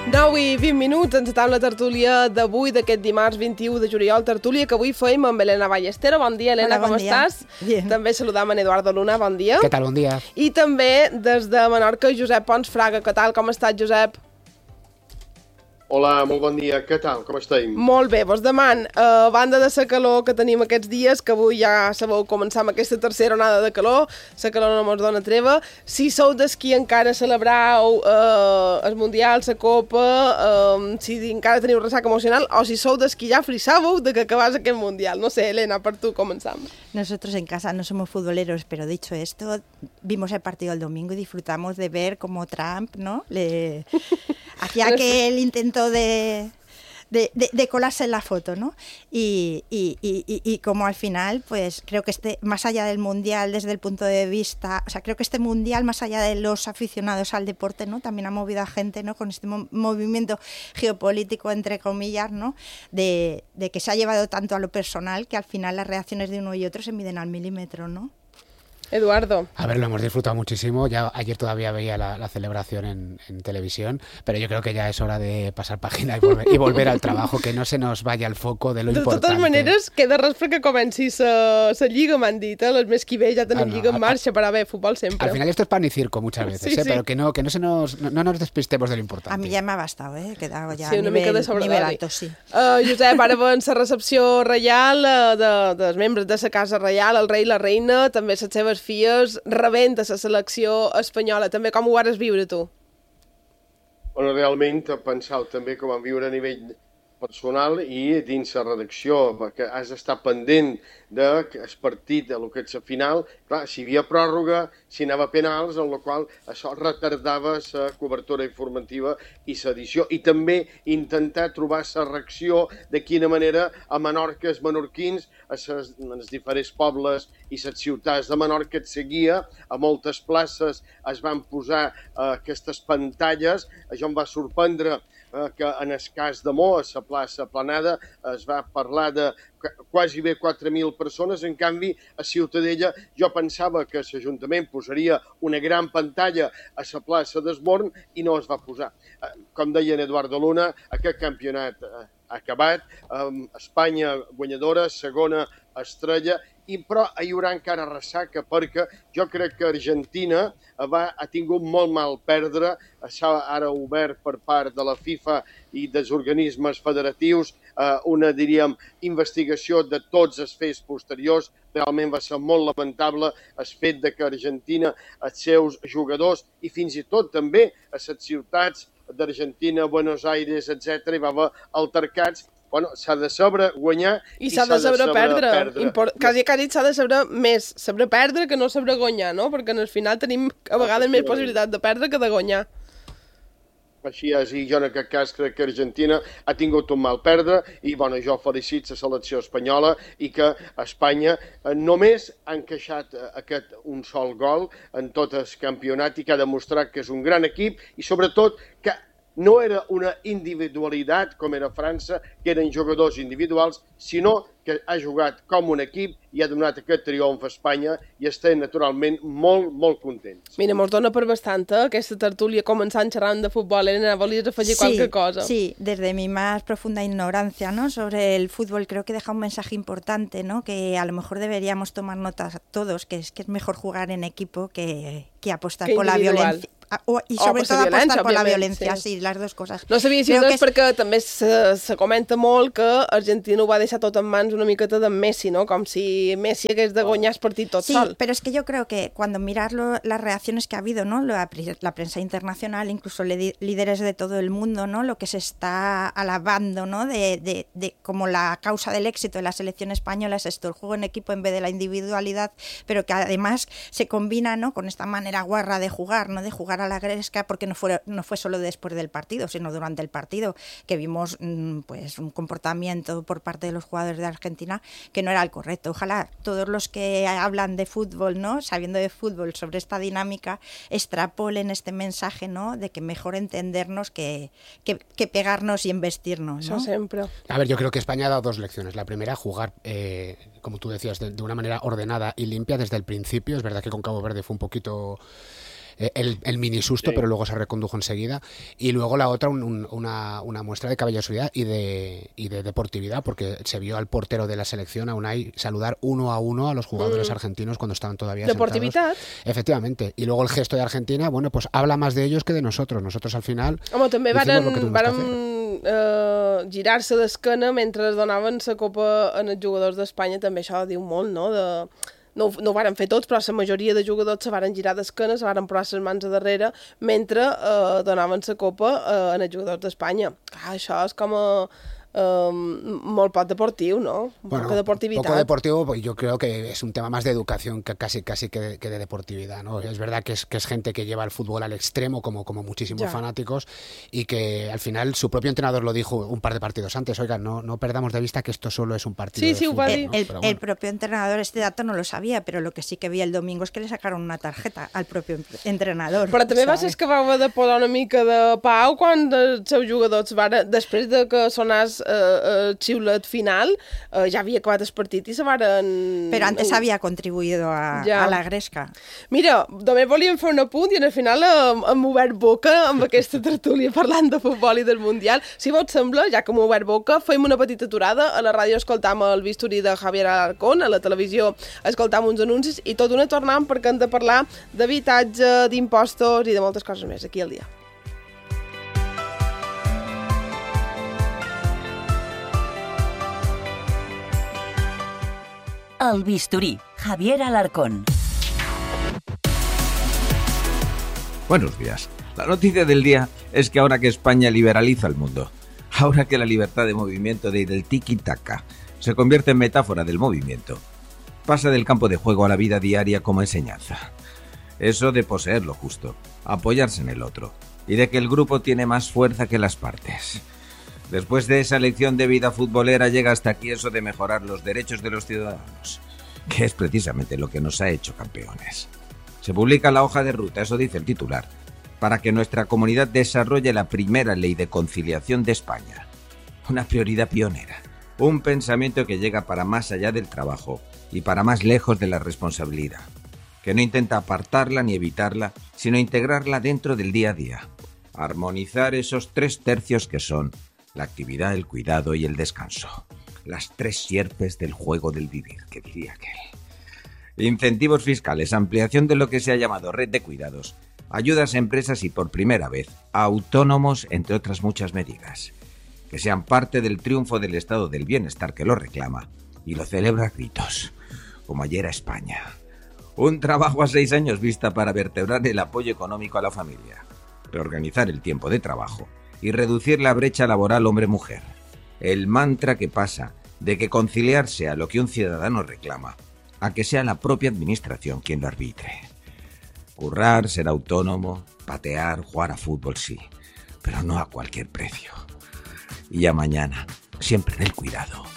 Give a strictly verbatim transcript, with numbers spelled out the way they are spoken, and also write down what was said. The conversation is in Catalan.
nou i vint minuts, encetam la tertúlia d'avui, d'aquest dimarts vint-i-u de juliol, tertúlia que avui feim amb Elena Ballestero. Bon dia, Elena, Hola, bon com dia. estàs? Bien. També saludam en Eduardo Luna, bon dia. Què tal, bon dia? I també des de Menorca, Josep Pons Fraga. Què tal, com estàs, Josep? Hola, molt bon dia. Què tal? Com estem? Molt bé, vos deman, a banda de la calor que tenim aquests dies, que avui ja sabeu començar amb aquesta tercera onada de calor, la calor no mos dona treva, si sou d'esquí encara celebrau eh, el Mundial, la Copa, eh, si encara teniu ressaca emocional, o si sou d'esquí ja frissàveu de que acabàs aquest Mundial. No sé, Elena, per tu començam. Nosotros en casa no somos futboleros, pero dicho esto, vimos el partido el domingo y disfrutamos de ver cómo Trump, ¿no? Le hacía que él intentó de, de, de, de colarse en la foto, ¿no? Y, y, y, y como al final, pues creo que este, más allá del Mundial, desde el punto de vista, o sea, creo que este Mundial, más allá de los aficionados al deporte, ¿no? También ha movido a gente, ¿no? Con este mo movimiento geopolítico, entre comillas, ¿no? De, de que se ha llevado tanto a lo personal que al final las reacciones de uno y otro se miden al milímetro, ¿no? Eduardo. A ver, lo hemos disfrutado muchísimo. Ya ayer todavía veía la, la celebración en, en televisión, pero yo creo que ya es hora de pasar página y volver, y volver al trabajo, que no se nos vaya el foco de lo de importante. De totes maneres, queda res perquè comenci la lliga, m'han dit, eh? El mes que ve ja tenim Ah, no, lliga en a- marxa per haver futbol sempre. Al final esto es pan y circo muchas veces, Sí, ¿eh? sí. Pero que no, que no, se nos, no, no nos despistemos de lo importante. A mí ya me ha bastado, ¿eh? He quedado ya Sí, a una mica de nivel, sobredodi. nivel alto, sí. Uh, Josep, ara ven la recepció reial uh, de, dels membres de la Casa Reial, el rei i la reina, també les seves filles, rebent a la selecció espanyola. També com ho vares viure, tu? Bueno, realment, pensar també que ho vam viure a nivell personal i dins la redacció, perquè has d'estar pendent del partit, del que és la final. Clar, si hi havia pròrroga, si anava a penals, en la qual això retardava la cobertura informativa i l'edició. I també intentar trobar la reacció de quina manera a Menorca, els menorquins, a ses, els diferents pobles i les ciutats de Menorca et seguia. A moltes places es van posar eh, aquestes pantalles. Això em va sorprendre eh, que en el cas de Mo, a la plaça Planada, es va parlar de quasi bé quatre mil persones. En canvi, a Ciutadella jo pensava que l'Ajuntament posaria una gran pantalla a la plaça d'Esborn i no es va posar. Eh, Com deia en Eduardo Luna, aquest campionat eh, ha acabat, eh, Espanya guanyadora, segona estrella, i però hi haurà encara ressaca perquè jo crec que Argentina va, ha tingut molt mal perdre, s'ha ara obert per part de la FIFA i dels organismes federatius eh, una, diríem, investigació de tots els fets posteriors. Realment va ser molt lamentable el fet de que Argentina, els seus jugadors i fins i tot també a les ciutats d'Argentina, Buenos Aires, etcètera, hi va haver altercats. Bueno, s'ha de saber guanyar I s'ha de saber perdre. Import... Quasi, quasi s'ha de saber més saber perdre que no saber guanyar, no? Perquè en el final tenim a vegades més possibilitat de perdre que de guanyar. Així és, i jo en aquest cas crec que Argentina ha tingut un mal perdre i bueno, jo felicito la selecció espanyola i que Espanya eh, només ha encaixat eh, aquest un sol gol en tot el campionat i que ha demostrat que és un gran equip i sobretot que no era una individualitat com era França, que eren jugadors individuals, sinó que ha jugat com un equip i ha donat aquest triomf a Espanya i estem naturalment molt, molt contents. Mira, mos dona per bastant, eh, aquesta tertúlia començant xerrant de futbol. Elena, volies afegir Sí, qualque cosa? sí, desde mi más profunda ignorancia, ¿no? sobre el fútbol creo que deja un mensaje importante, ¿no? Que a lo mejor deberíamos tomar notas todos, que es que es mejor jugar en equipo que, que apostar Que por la individual. violencia. Ah, o- y O sobre per la todo violència, apostar por la òbviament, violencia, sí. sí, las dos cosas. No sabia si Creo no que és perquè també se, se comenta molt que Argentina ho va deixar tot en mans una miqueta de Messi, no? Com si Messi hagués de guanyar el partit tot Sí, sol. pero es que yo creo que cuando miras lo- las reacciones que ha habido, ¿no? La, pre- la prensa internacional, incluso le- líderes de todo el mundo, ¿no? Lo que se está alabando, ¿no? De, de, de como la causa del éxito de la selección española es esto, el juego en equipo en vez de la individualidad, pero que además se combina, ¿no? Con esta manera guarra de jugar, ¿no? De jugar a la gresca, porque no fue, no fue solo después del partido, sino durante el partido, que vimos mmm, pues un comportamiento por parte de los jugadores de Argentina que no era el correcto. Ojalá todos los que hablan de fútbol, ¿no? Sabiendo de fútbol sobre esta dinámica, extrapolen este mensaje, ¿no? De que mejor entendernos que, que, que pegarnos y embestirnos, ¿no? Això sempre. A ver, yo creo que España ha dado dos lecciones. La primera, jugar, eh, como tú decías, de, de una manera ordenada y limpia desde el principio. Es verdad que con Cabo Verde fue un poquito el, el mini susto, sí. pero luego se recondujo enseguida. Y luego la otra, un, un, una, una muestra de caballerosidad y de, y de deportividad, porque se vio al portero de la selección, a Unai, saludar uno a uno a los jugadores mm. argentinos cuando estaban todavía deportividad. Sentados. Efectivamente. Y luego el gesto de Argentina, bueno, pues habla más de ellos que de nosotros. Nosotros al final... Home, també varen, varen uh, girar-se d'esquena mentre donaven la copa en els jugadors d'Espanya, també això diu molt, no? De... No, no ho varen fer tots, però la majoria de jugadors se varen girar d'esquena, se varen posar les mans a darrere mentre eh, donaven la copa eh, en els jugadors d'Espanya. Clar, això és com a... Um, molt poc deportiu, ¿no? Un bueno, poco de deportividad. Poco deportivo, pues yo creo que es un tema más de educación que casi casi que de, que de deportividad, ¿no? Es verdad que es, que es gente que lleva el fútbol al extremo, como, como muchísimos ya. fanáticos, y que al final su propio entrenador lo dijo un par de partidos antes, oigan, no, no perdamos de vista que esto solo es un partido sí, de sí, fútbol, el, ¿no? el, bueno. el propio entrenador este dato no lo sabía, pero lo que sí que vi el domingo es que le sacaron una tarjeta al propio entrenador. Però també va ser que va haver de posar una mica de pau quan els seus jugadors van, després de que sonàs eh, el xiulet final, eh, ja havia acabat el partit i se varen... Però antes havia contribuït a, ja. a la gresca. Mira, també volíem fer un apunt i al final hem, hem obert boca amb aquesta tertúlia parlant de futbol i del Mundial. Si vos sembla, ja que hem obert boca, fem una petita aturada. A la ràdio escoltam el bisturí de Javier Alarcón, a la televisió escoltam uns anuncis i tot una tornam perquè hem de parlar d'habitatge, d'impostos i de moltes coses més aquí al dia. El bisturí, Javier Alarcón. Buenos días. La noticia del día es que ahora que España liberaliza el mundo, ahora que la libertad de movimiento de del tiki-taka se convierte en metáfora del movimiento, pasa del campo de juego a la vida diaria como enseñanza. Eso de poseer lo justo, apoyarse en el otro, y de que el grupo tiene más fuerza que las partes. Después de esa lección de vida futbolera llega hasta aquí eso de mejorar los derechos de los ciudadanos, que es precisamente lo que nos ha hecho campeones. Se publica la hoja de ruta, eso dice el titular, para que nuestra comunidad desarrolle la primera ley de conciliación de España. Una prioridad pionera, un pensamiento que llega para más allá del trabajo y para más lejos de la responsabilidad, que no intenta apartarla ni evitarla, sino integrarla dentro del día a día. Armonizar esos tres tercios que son la actividad, el cuidado y el descanso. Las tres sierpes del juego del vivir, que diría aquel. Incentivos fiscales, ampliación de lo que se ha llamado red de cuidados, ayudas a empresas y, por primera vez, a autónomos, entre otras muchas medidas. Que sean parte del triunfo del estado del bienestar que lo reclama y lo celebra a gritos, como ayer a España. Un trabajo a seis años vista para vertebrar el apoyo económico a la familia, reorganizar el tiempo de trabajo y reducir la brecha laboral hombre-mujer. El mantra que pasa de que conciliar sea lo que un ciudadano reclama, a que sea la propia administración quien lo arbitre. Currar, ser autónomo, patear, jugar a fútbol, sí, pero no a cualquier precio. Y a mañana, siempre en el cuidado.